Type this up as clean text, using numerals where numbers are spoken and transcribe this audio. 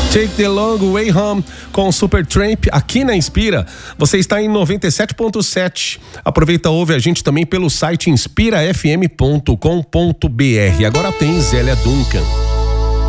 Take the Long Way Home com Supertramp aqui na Inspira. Você está em 97.7. Aproveita, ouve a gente também pelo site inspirafm.com.br. Agora tem Zélia Duncan.